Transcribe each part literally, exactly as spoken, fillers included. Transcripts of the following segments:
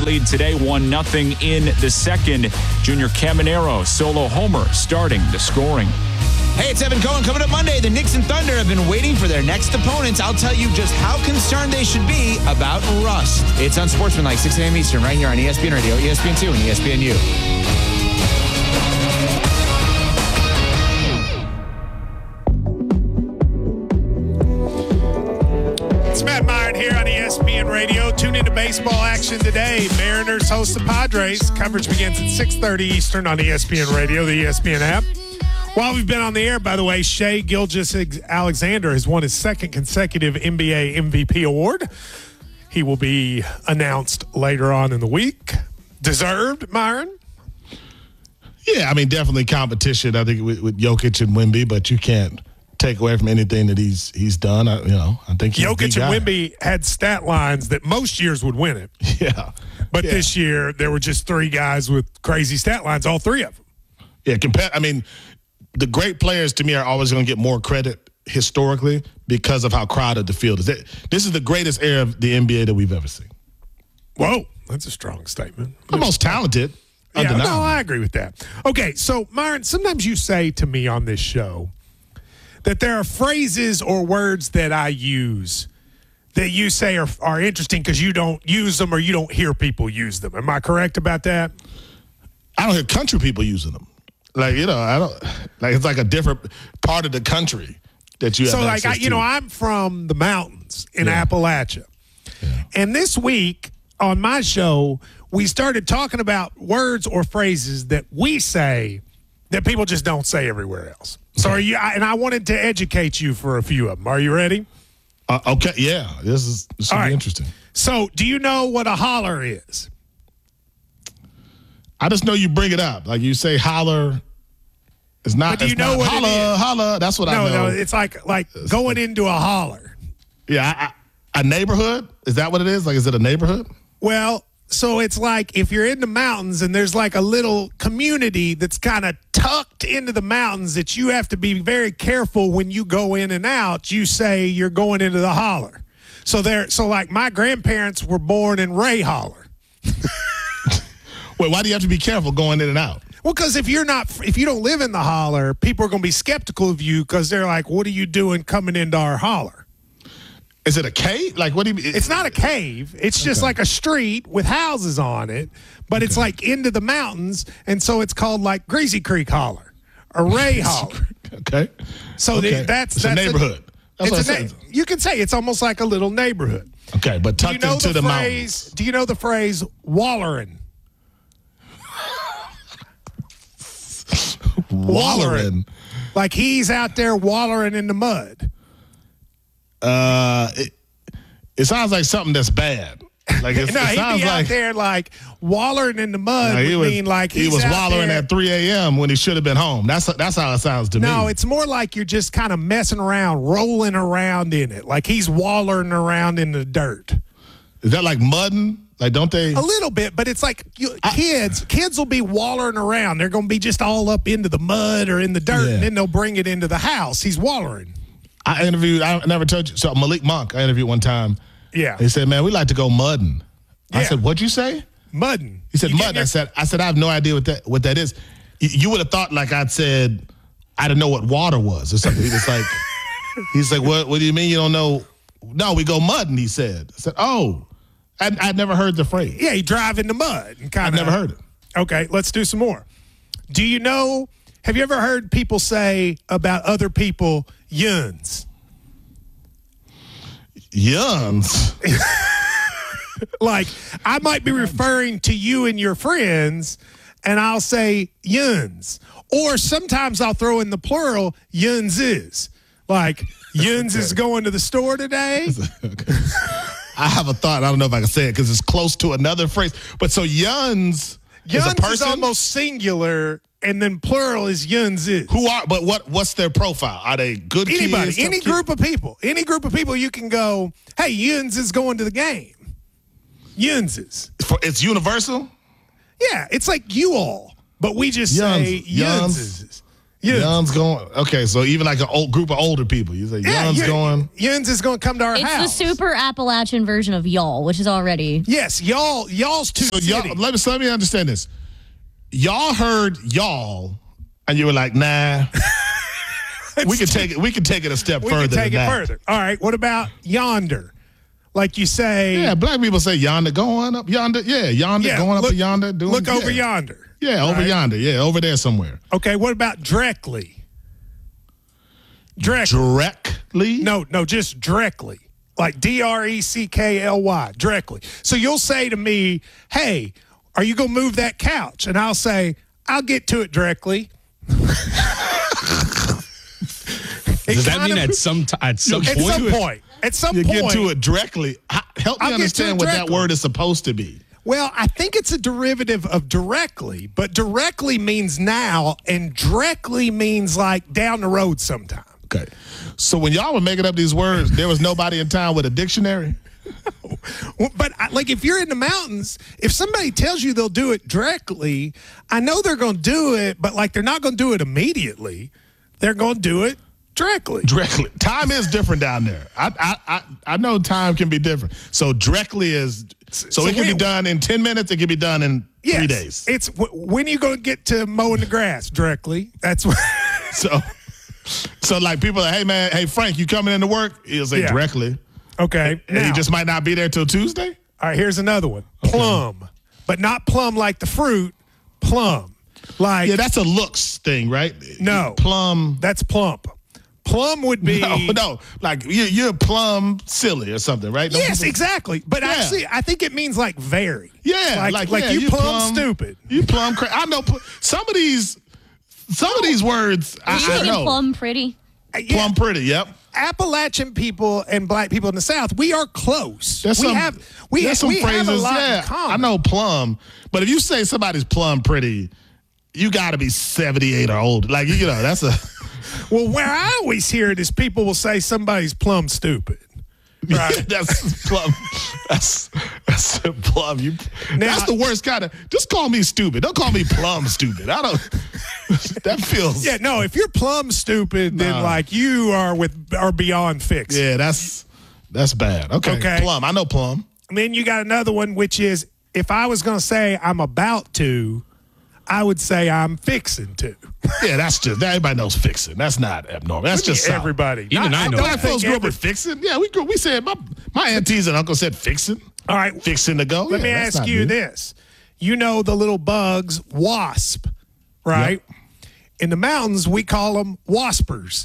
lead today, one nothing in the second. Junior Caminero, solo homer, starting the scoring. Hey, it's Evan Cohen. Coming up Monday, the Knicks and Thunder have been waiting for their next opponents. I'll tell you just how concerned they should be about rust. It's Unsportsmanlike, six a.m. Eastern, right here on E S P N Radio, E S P N two, and E S P N U. It's Matt Myron here on E S P N Radio. Tune into baseball action today. Mariners host the Padres. Coverage begins at six thirty Eastern on E S P N Radio, the E S P N app. While we've been on the air, by the way, Shai Gilgeous-Alexander has won his second consecutive N B A M V P award. He will be announced later on in the week. Deserved, Myron? Yeah, I mean, definitely competition, I think, with, with Jokic and Wemby, but you can't take away from anything that he's he's done. I, you know, I think he's Jokic the and Wemby had stat lines that most years would win it. Yeah. But yeah. this year, there were just three guys with crazy stat lines, all three of them. Yeah, compare. I mean, the great players, to me, are always going to get more credit historically because of how crowded the field is. This is the greatest era of the N B A that we've ever seen. Whoa, that's a strong statement. The most talented. Yeah, no, I agree with that. Okay, so, Myron, sometimes you say to me on this show that there are phrases or words that I use that you say are, are interesting because you don't use them or you don't hear people use them. Am I correct about that? I don't hear country people using them. Like, you know, I don't, like, it's like a different part of the country that you have So, like, access I, you to. know, I'm from the mountains in Yeah. Appalachia. Yeah. And this week on my show, we started talking about words or phrases that we say that people just don't say everywhere else. So, Okay. are you, I, and I wanted to educate you for a few of them. Are you ready? Uh, okay, yeah, this is this should All be right. interesting. So, do you know what a holler is? I just know you bring it up. Like, you say holler. It's not. But do you it's know not what it holla, is? holla. That's what No, I know. no, it's like like going into a holler. Yeah, I, I, a neighborhood? Is that what it is? Like, is it a neighborhood? Well, so it's like if you're in the mountains and there's like a little community that's kind of tucked into the mountains that you have to be very careful when you go in and out. You say you're going into the holler. So there, so like my grandparents were born in Ray Holler. Wait, why do you have to be careful going in and out? Well, because if you're not, if you don't live in the holler, people are going to be skeptical of you because they're like, "What are you doing coming into our holler?" Is it a cave? Like, what do you mean? It's not a cave. It's just Okay. like a street with houses on it, but it's like into the mountains, and so it's called like Greasy Creek Holler or Ray Holler. Okay. So Okay. the, that's it's that's a neighborhood. That's what it's I a na- said. you can say it's almost like a little neighborhood. Okay, but Do you tucked know into the, the, phrase? mountains. Do you know the phrase "wallerin"? Wallering. Like he's out there wallering in the mud. Uh, it, it sounds like something that's bad. Like it's, No, it he'd sounds be out like there like wallering in the mud. like, he would was, mean like he he's was out wallowing there. at three a.m. when he should have been home. That's that's how it sounds to me. No, it's more like you're just kind of messing around, rolling around in it. Like he's wallering around in the dirt. Is that like mudding? Like, don't they? A little bit, but it's like you, kids. Kids will be wallering around. They're going to be just all up into the mud or in the dirt, Yeah. and then they'll bring it into the house. He's wallering. I interviewed. I never told you. So Malik Monk, I interviewed one time. Yeah. He said, "Man, we like to go mudding." I Yeah. said, "What'd you say?" Mudding. He said, You "Mudding." getting your- I said, "I said I have no idea what that what that is." You, you would have thought like I'd said, I didn't know what water was or something. He was like, he's like, "What? What do you mean you don't know?" No, we go mudding. He said. I said, "Oh, I'd, I'd never heard the phrase. Yeah, you drive in the mud and kind I've of. never heard it." Okay, let's do some more. Do you know? Have you ever heard people say about other people yuns? Yuns. Like I might be referring to you and your friends, and I'll say yuns, or sometimes I'll throw in the plural yuns is. Like yuns is going to the store today. Okay. I have a thought. I don't know if I can say it because it's close to another phrase. But so yuns, is a Yuns person is almost singular, and then plural is yuns is. who are. But what? What's their profile? Are they good Anybody, kids? any tough kids? group of people, any group of people, you can go, hey, Yuns is going to the game. Yuns is. For, it's universal. Yeah, it's like you all, but we just Yuns, say Yuns Yuns. is. Yuns. Yun's going. Okay, so even like an old group of older people, you say Yeah, Yun's Yun- going. Yuns is going to come to our It's house. the super Appalachian version of y'all, which is already. Yes, y'all. Y'all's too So city. y'all, let me so let me understand this. Y'all heard y'all, and you were like, nah. we can take it. We can take it a step we further. can take than it that. further. All right. What about yonder? Like you say. Yeah, black people say yonder, going up yonder. Yeah, yonder, Yeah, going look- up yonder. Doing, Look yeah. over yonder. Yeah, over Right. yonder. Yeah, over there somewhere. Okay. What about directly? Directly. Directly. No, no, just directly. Like D R E C K L Y, directly. So you'll say to me, hey, are you going to move that couch? And I'll say, I'll get to it directly. It Does that kind mean of- at some t- at some at point? some point? At some You point. get to it directly. H- Help me I'll get to understand it what that directly. word is supposed to be. Well, I think it's a derivative of directly, but directly means now, and directly means like down the road sometime. Okay. So when y'all were making up these words, there was nobody in town with a dictionary? Well, But I, like if you're in the mountains, if somebody tells you they'll do it directly, I know they're going to do it, but like they're not going to do it immediately. They're going to do it directly. Directly. Time is different down there. I I I, I know time can be different. So directly is so, So it can we- be done in ten minutes, it can be done in Yes. three days. It's w- when are you going to get to mowing the grass directly? That's what. So so like people are like, hey man, hey Frank, you coming into work? He'll say Yeah. directly. Okay. And he Now- just might not be there till Tuesday? All right, here's another one. Plum. But not plum like the fruit, plum. Like Yeah, that's a looks thing, right? No. Plum. that's plump. Plum would be No, no. Like you you're plum silly or something, right? Don't Yes, people- exactly. But Yeah. actually, I think it means like very. Yeah, like like, like yeah, you, plum, stupid. You plum cra- I know pl- some of these some of these words Are I, you I thinking know. plum pretty? Uh, yeah, Plum pretty, yep. Appalachian people and black people in the South, we are close. There's we some, have we, there's some we phrases, have a lot yeah. in common. I know plum, but if you say somebody's plum pretty, you got to be seventy-eight or older. Like you know, that's a Well, where I always hear it is people will say somebody's plum stupid. Right. that's plum. That's that's plum. You. Now- that's the worst kind of. Just call me stupid. Don't call me plum stupid. I don't. That feels. Yeah, no, if you're plum stupid, then Nah. like you are with are beyond fixed. Yeah, that's that's bad. Okay. Okay. Plum. I know plum. And then you got another one, which is if I was going to say I'm about to, I would say I'm fixing to. Yeah, that's just everybody knows fixing. That's not abnormal. That's just South. everybody. Even I know don't that. Black folks think grew up every- with fixing. Yeah, we grew. We said my my aunties and uncle said fixing. All right. Fixing to go. Let Yeah, me that's ask not you new. this. You know the little bugs, wasp, right? In the mountains, we call them waspers.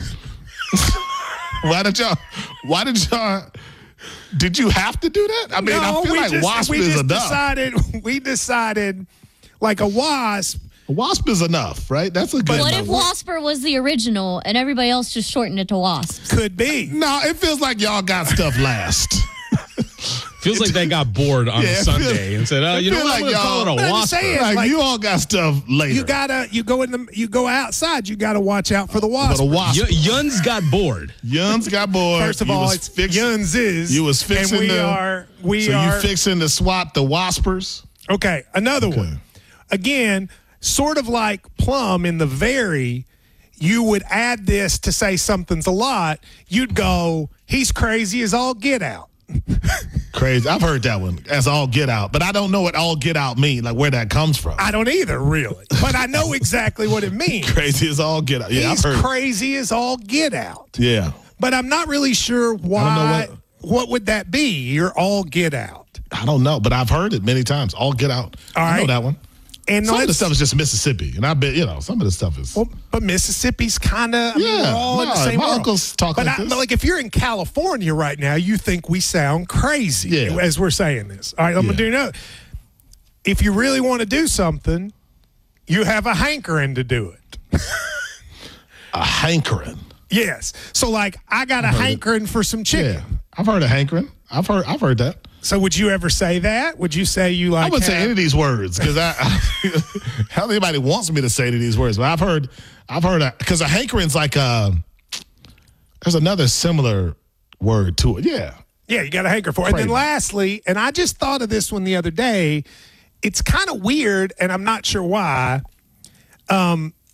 Why did y'all? Why did y'all? Did you have to do that? I mean, I feel we like just, wasp we is just enough. decided we decided like a wasp. Wasp is enough, right? That's a good. What enough. if Wasper was the original and everybody else just shortened it to Wasp? Could be. No, it feels like y'all got stuff last. Feels like they got bored on Yeah, a it Sunday feels- and said, "Oh, it you know feel what? I'm like gonna call it y'all- a But I'm wasp." saying- Like like- you all got stuff later. You gotta you go in the you go outside. You gotta watch out for the wasp. But a wasp. Y- Yuns got bored. Yuns got bored. First of You all, was it's fixing- Yuns is. You was fixing and we the- are we so are you fixing to swat the waspers? okay. Another Okay. one. Again, sort of like plum in the very. You would add this to say something's a lot. You'd go, he's crazy as all get out. Crazy. I've heard that one as all get out, but I don't know what all get out mean, like where that comes from. I don't either, really, but I know exactly what it means. Crazy as all get out. Yeah, he's I've heard. crazy as all get out. Yeah. But I'm not really sure why. what- what would that be? You're all get out. I don't know, but I've heard it many times. All get out. All I know right. that one. And Some of the let's- stuff is just Mississippi, and I bet you know some of the stuff is. Well, but Mississippi's kind of, I mean, Yeah, we're all in the no, same my world. uncles talk but like I, this. But like if you're in California right now, you think we sound crazy Yeah. as we're saying this. All right, I'm Yeah. going to do another. If you really want to do something, you have a hankering to do it. A hankering. Yes. So like I got a heard it. hankering for some chicken. Yeah, I've heard of hankering. I've heard. I've heard that. So would you ever say that? Would you say you like I wouldn't say have- any of these words because I, I how anybody wants me to say any of these words. But I've heard. I've heard because a hankering's like uh there's another similar word to it. Yeah. Yeah, you got a hanker for it. And then Crazy. lastly, and I just thought of this one the other day. It's kind of weird, and I'm not sure why. Um,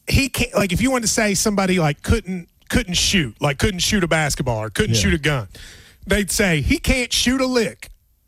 he can't, like, if you want to say somebody like couldn't couldn't shoot, like couldn't shoot a basketball or couldn't Yeah. shoot a gun, they'd say he can't shoot a lick.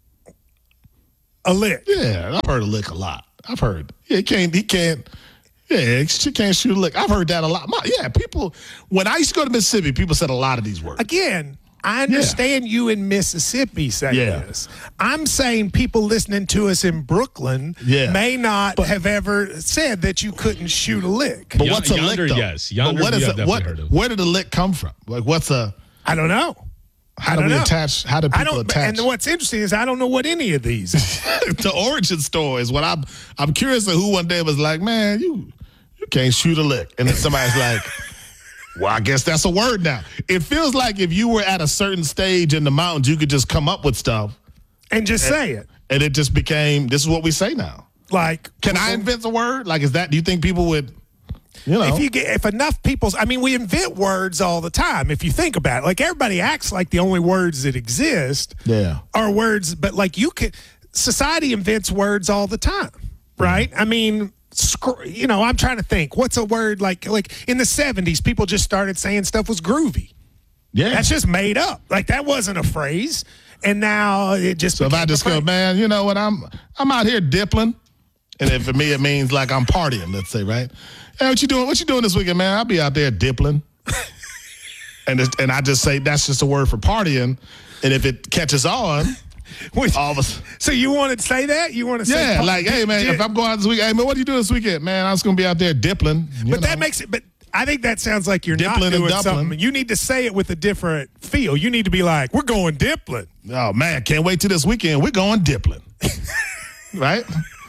A lick. Yeah, I've heard a lick a lot. I've heard. Yeah, he can't. He can't. Yeah, she can't shoot a lick. I've heard that a lot. My, yeah, people. When I used to go to Mississippi, people said a lot of these words. Again, I understand you in Mississippi say Yeah. this. I'm saying people listening to us in Brooklyn Yeah. may not have ever said that you couldn't shoot a lick. But Yon- what's a yonder, lick though? yes. But Yonder, what is we a, have definitely what? heard of. Where did the lick come from? Like, what's a? I don't know. How I do don't we know. attach? How do I people don't. attach? And what's interesting is I don't know what any of these. The origin story is what I'm. I'm curious of who one day was like, man, you you can't shoot a lick, and then somebody's like, well, I guess that's a word now. It feels like if you were at a certain stage in the mountains, you could just come up with stuff, And just say it. and it just became this is what we say now. Like, Can I invent a word? Like, is that? Do you think people would? You know, if you get if enough people's, I mean, we invent words all the time. If you think about it, like everybody acts like the only words that exist Yeah. are words, but like you could, society invents words all the time, right? I mean, scr- you know, I'm trying to think. What's a word like? Like in the seventies, people just started saying stuff was groovy. yeah. That's just made up. Like that wasn't a phrase, and now it just. So if I became a just go, phrase. man, you know what? I'm I'm out here dippling, and then for me it means like I'm partying. Let's say, right? Hey, what you doing? What you doing this weekend, man? I'll be out there dippling, and it's, and I just say that's just a word for partying, and if it catches on, Which- all of us, so you want to say that? You want to say? yeah, par- like, hey man, di- if I'm going out this weekend, hey man, what are you doing this weekend, man? I'm just gonna be out there dippling. you But that know? makes it. But I think that sounds like you're not Dippling and doing dumpling. something. You need to say it with a different feel. You need to be like, "We're going dippling." Oh man, can't wait till this weekend. We're going dippling, right?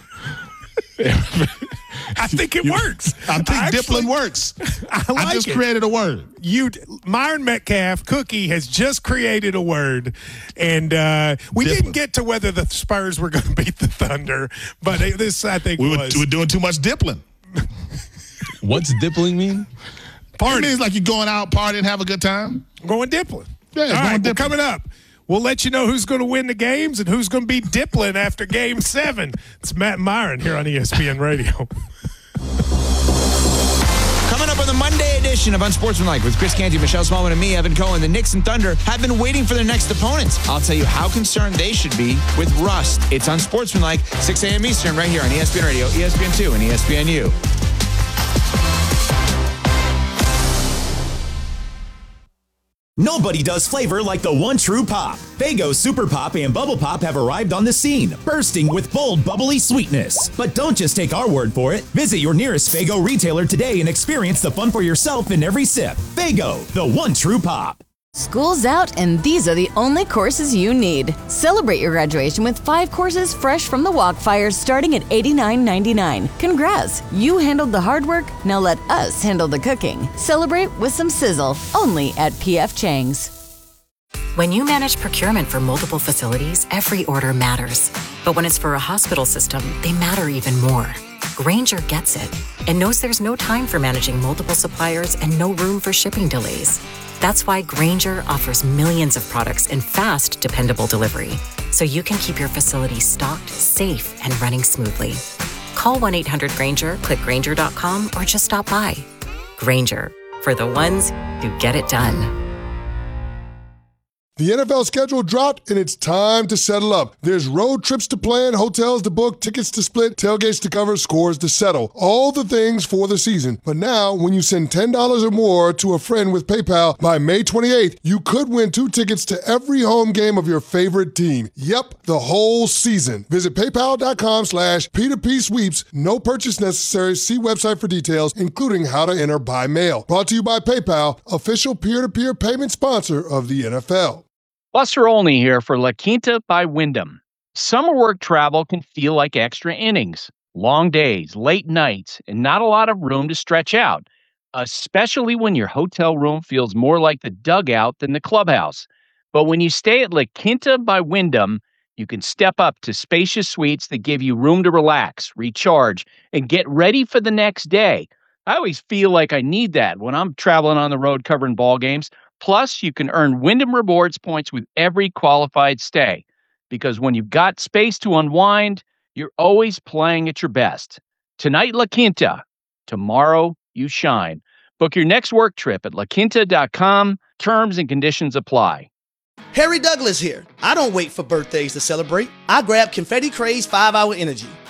I think it works. I think Actually, dippling works. I like I just it. created a word. You, Myron Metcalf, Cookie has just created a word, and uh, we Dippling. didn't get to whether the Spurs were going to beat the Thunder, but it- this I think We were, was we were doing too much dippling. What's dippling mean? It means like you're going out, partying, have a good time. going dippling. Yeah, All going right, well, dippling. coming up. We'll let you know who's going to win the games and who's going to be dippling after Game Seven. It's Matt Myron here on E S P N Radio. Coming up on the Monday edition of Unsportsmanlike with Chris Canty, Michelle Smallman, and me, Evan Cohen, the Knicks and Thunder have been waiting for their next opponents. I'll tell you how concerned they should be with rust. It's Unsportsmanlike, six a.m. Eastern, right here on E S P N Radio, E S P N two, and E S P N U. Nobody does flavor like the one true pop. Faygo Super Pop and Bubble Pop have arrived on the scene, bursting with bold, bubbly sweetness. But don't just take our word for it. Visit your nearest Faygo retailer today and experience the fun for yourself in every sip. Faygo, the one true pop. School's out, and these are the only courses you need. Celebrate your graduation with five courses fresh from the Walkfire starting at eighty-nine ninety-nine. Congrats! You handled the hard work, now let us handle the cooking. Celebrate with some sizzle, only at P F Chang's. When you manage procurement for multiple facilities, every order matters. But when it's for a hospital system, they matter even more. Grainger gets it and knows there's no time for managing multiple suppliers and no room for shipping delays. That's why Grainger offers millions of products in fast, dependable delivery, so you can keep your facility stocked, safe, and running smoothly. Call one eight hundred Grainger, click Grainger dot com, or just stop by. Grainger, for the ones who get it done. The N F L schedule dropped, and it's time to settle up. There's road trips to plan, hotels to book, tickets to split, tailgates to cover, scores to settle. All the things for the season. But now, when you send ten dollars or more to a friend with PayPal by May twenty-eighth, you could win two tickets to every home game of your favorite team. Yep, the whole season. Visit paypal.com slash P2P sweeps. No purchase necessary. See website for details, including how to enter by mail. Brought to you by PayPal, official peer-to-peer payment sponsor of the N F L. Buster Olney here for La Quinta by Wyndham. Summer work travel can feel like extra innings. Long days, late nights, and not a lot of room to stretch out, especially when your hotel room feels more like the dugout than the clubhouse. But when you stay at La Quinta by Wyndham, you can step up to spacious suites that give you room to relax, recharge, and get ready for the next day. I always feel like I need that when I'm traveling on the road covering ball games. Plus, you can earn Wyndham Rewards points with every qualified stay. Because when you've got space to unwind, you're always playing at your best. Tonight, La Quinta. Tomorrow, you shine. Book your next work trip at la quinta dot com. Terms and conditions apply. Harry Douglas here. I don't wait for birthdays to celebrate. I grab Confetti Craze five hour Energy.